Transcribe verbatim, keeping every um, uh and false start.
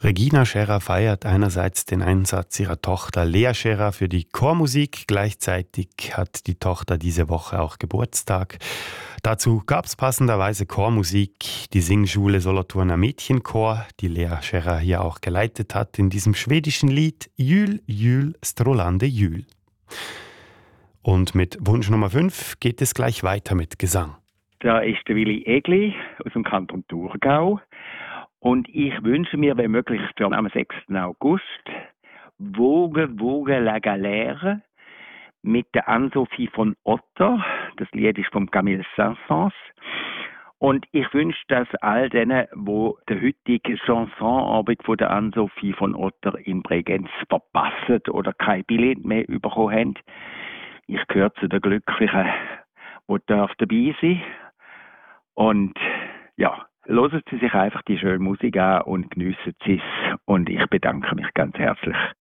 Regina Scherer feiert einerseits den Einsatz ihrer Tochter Lea Scherer für die Chormusik. Gleichzeitig hat die Tochter diese Woche auch Geburtstag. Dazu gab es passenderweise Chormusik. Die Singschule Solothurner Mädchenchor, die Lea Scherer hier auch geleitet hat, in diesem schwedischen Lied Jul, Jul, Strålande Jul. Und mit Wunsch Nummer fünf geht es gleich weiter mit Gesang. Da ist der Willi Egli aus dem Kanton Thurgau. Und ich wünsche mir, wenn möglich, für am sechsten August Vogue, Vogue la Galère mit der Anne-Sophie von Otter. Das Lied ist von Camille Saint-Saëns. Und ich wünsche das all denen, die den heutigen Chansonabend von der Anne-Sophie von Otter in Bregenz verpassen oder kein Billett mehr bekommen haben. Ich gehöre zu den Glücklichen, die dabei sein. Und ja, hören Sie sich einfach die schöne Musik an und geniessen Sie es. Und ich bedanke mich ganz herzlich.